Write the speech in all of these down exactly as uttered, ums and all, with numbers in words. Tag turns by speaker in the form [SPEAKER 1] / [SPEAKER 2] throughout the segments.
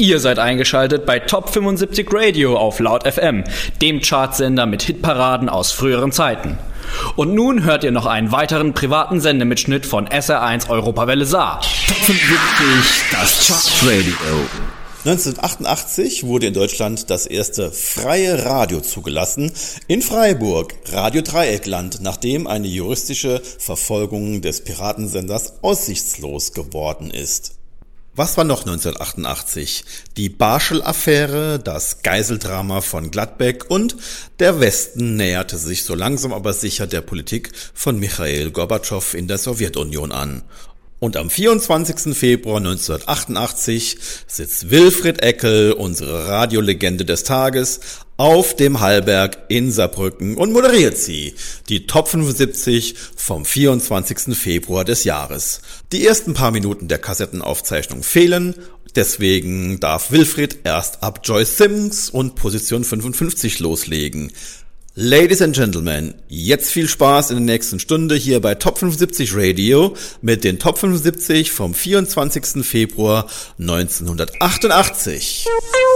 [SPEAKER 1] Ihr seid eingeschaltet bei Top fünfundsiebzig Radio auf Laut F M, dem Chartsender mit Hitparaden aus früheren Zeiten. Und nun hört ihr noch einen weiteren privaten Sendemitschnitt von S R eins Europawelle Saar. Top fünfundsiebzig, das Chartradio.
[SPEAKER 2] neunzehnhundertachtundachtzig wurde in Deutschland das erste freie Radio zugelassen, in Freiburg, Radio Dreieckland, nachdem eine juristische Verfolgung des Piratensenders aussichtslos geworden ist. Was war noch neunzehnhundertachtundachtzig? Die Barschel-Affäre, das Geiseldrama von Gladbeck und der Westen näherte sich so langsam aber sicher der Politik von Michail Gorbatschow in der Sowjetunion an. Und am vierundzwanzigsten Februar neunzehnhundertachtundachtzig sitzt Wilfried Eckel, unsere Radiolegende des Tages, auf dem Hallberg in Saarbrücken und moderiert sie, die Top fünfundsiebzig vom vierundzwanzigsten Februar des Jahres. Die ersten paar Minuten der Kassettenaufzeichnung fehlen, deswegen darf Wilfried erst ab Joyce Sims und Position fünfundfünfzig loslegen. Ladies and Gentlemen, jetzt viel Spaß in der nächsten Stunde hier bei Top fünfundsiebzig Radio mit den Top fünfundsiebzig vom vierundzwanzigsten Februar neunzehnhundertachtundachtzig.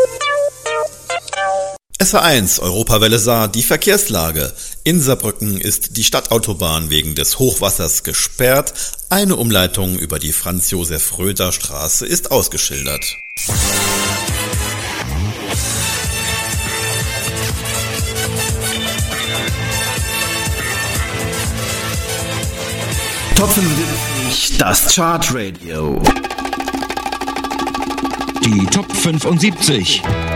[SPEAKER 2] S R eins Europawelle Saar, die Verkehrslage. In Saarbrücken ist die Stadtautobahn wegen des Hochwassers gesperrt. Eine Umleitung über die Franz-Josef-Röder-Straße ist ausgeschildert.
[SPEAKER 1] Top fünfundsiebzig, das Chartradio.
[SPEAKER 3] Die Top fünfundsiebzig.